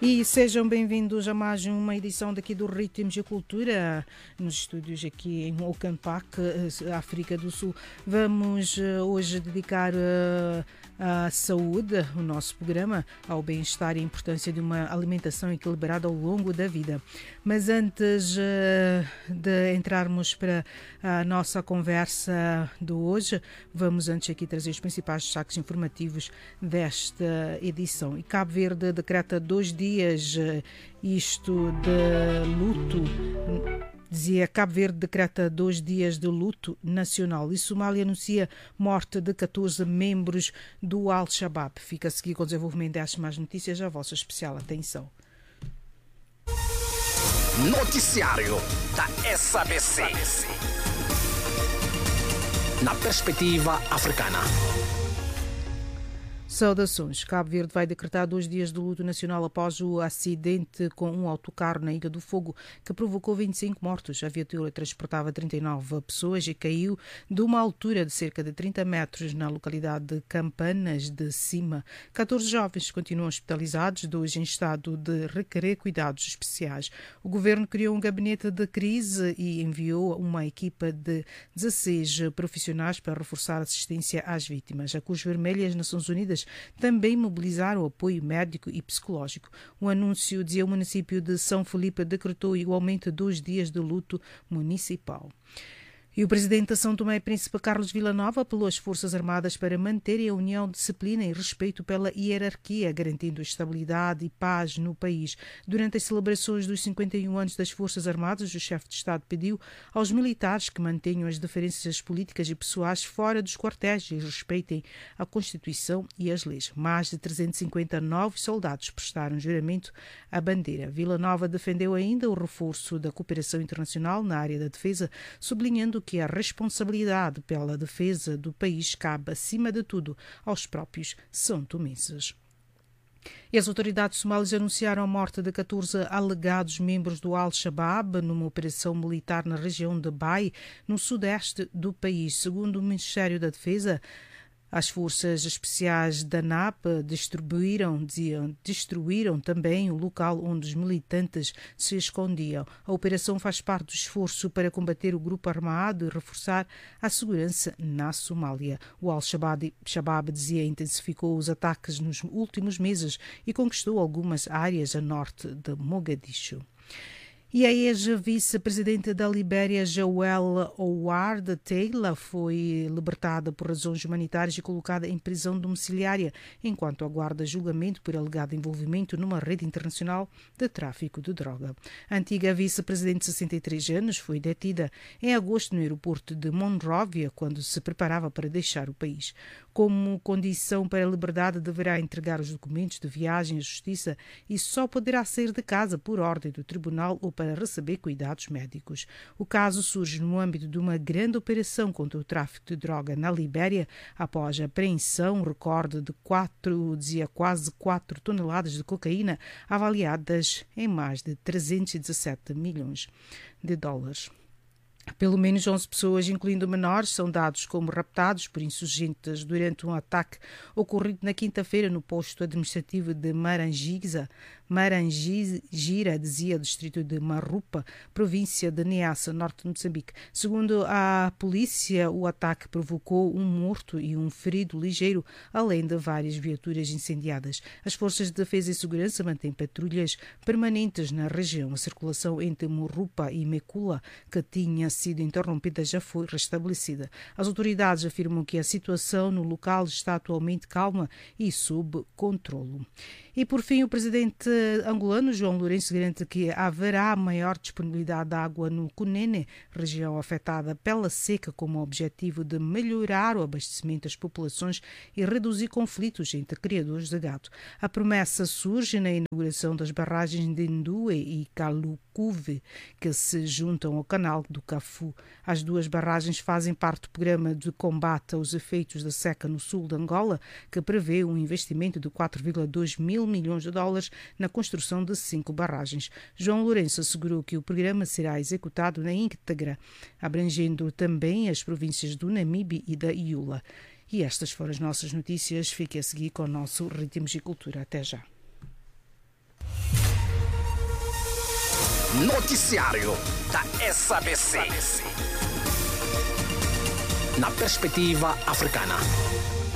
E sejam bem-vindos a mais uma edição daqui do Ritmos e Cultura, nos estúdios aqui em Auckland Park, África do Sul. Vamos hoje dedicar à saúde, o nosso programa, ao bem-estar e a importância de uma alimentação equilibrada ao longo da vida. Mas antes de entrarmos para a nossa conversa de hoje, vamos antes aqui trazer os principais destaques informativos desta edição. E Cabo Verde decreta 2 dias isto de luto. Dizia, Cabo Verde decreta 2 dias de luto nacional e Somália anuncia morte de 14 membros do Al-Shabaab. Fica a seguir com o desenvolvimento destas mais notícias, a vossa especial atenção. Noticiário da SABC. Na perspectiva africana. Saudações. Cabo Verde vai decretar 2 dias de luto nacional após o acidente com um autocarro na Ilha do Fogo que provocou 25 mortos. A viatura transportava 39 pessoas e caiu de uma altura de cerca de 30 metros na localidade de Campanas de Cima. 14 jovens continuam hospitalizados, 2 em estado de requerer cuidados especiais. O governo criou um gabinete de crise e enviou uma equipa de 16 profissionais para reforçar a assistência às vítimas. A Cruz Vermelha e as Nações Unidas também mobilizaram o apoio médico e psicológico. O anúncio, dizia o município de São Felipe, decretou igualmente 2 dias de luto municipal. E o presidente da São Tomé e Príncipe, Carlos Villanova, apelou às Forças Armadas para manterem a união, disciplina e respeito pela hierarquia, garantindo estabilidade e paz no país. Durante as celebrações dos 51 anos das Forças Armadas, o chefe de Estado pediu aos militares que mantenham as diferenças políticas e pessoais fora dos quartéis e respeitem a Constituição e as leis. Mais de 359 soldados prestaram juramento à bandeira. Villanova defendeu ainda o reforço da cooperação internacional na área da defesa, sublinhando que a responsabilidade pela defesa do país cabe, acima de tudo, aos próprios são-tomenses. E as autoridades somalis anunciaram a morte de 14 alegados membros do Al-Shabaab numa operação militar na região de Bai, no sudeste do país. Segundo o Ministério da Defesa, as forças especiais da NAP destruíram também o local onde os militantes se escondiam. A operação faz parte do esforço para combater o grupo armado e reforçar a segurança na Somália. O Al-Shabaab intensificou os ataques nos últimos meses e conquistou algumas áreas a norte de Mogadishu. E a ex-vice-presidente da Libéria, Joelle Howard Taylor, foi libertada por razões humanitárias e colocada em prisão domiciliária, enquanto aguarda julgamento por alegado envolvimento numa rede internacional de tráfico de droga. A antiga vice-presidente de 63 anos foi detida em agosto no aeroporto de Monrovia, quando se preparava para deixar o país. Como condição para a liberdade, deverá entregar os documentos de viagem à justiça e só poderá sair de casa por ordem do tribunal ou para receber cuidados médicos. O caso surge no âmbito de uma grande operação contra o tráfico de droga na Libéria, após a apreensão, recorde de quase 4 toneladas de cocaína, avaliadas em mais de 317 milhões de dólares. Pelo menos 11 pessoas, incluindo menores, são dados como raptados por insurgentes durante um ataque ocorrido na quinta-feira no posto administrativo de Marangira, dizia o distrito de Marupa, província de Niassa, norte de Moçambique. Segundo a polícia, o ataque provocou um morto e um ferido ligeiro, além de várias viaturas incendiadas. As forças de defesa e segurança mantêm patrulhas permanentes na região. A circulação entre Marupa e Mekula, que tinha sido interrompida, já foi restabelecida. As autoridades afirmam que a situação no local está atualmente calma e sob controlo. E, por fim, o presidente angolano, João Lourenço, garante que haverá maior disponibilidade de água no Cunene, região afetada pela seca, como objetivo de melhorar o abastecimento das populações e reduzir conflitos entre criadores de gado. A promessa surge na inauguração das barragens de Ndue e Calucuve, que se juntam ao canal do Cafu. As duas barragens fazem parte do programa de combate aos efeitos da seca no sul de Angola, que prevê um investimento de 4,2 mil milhões de dólares na construção de 5 barragens. João Lourenço assegurou que o programa será executado na íntegra, abrangendo também as províncias do Namibe e da Iula. E estas foram as nossas notícias. Fique a seguir com o nosso Ritmos e Cultura. Até já. Noticiário da SABC. Na perspectiva africana.